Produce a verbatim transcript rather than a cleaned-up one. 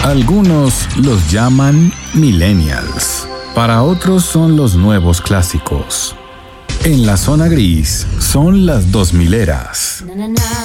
Algunos los llaman millennials. Para otros son los nuevos clásicos. En la zona gris son las dos mileras.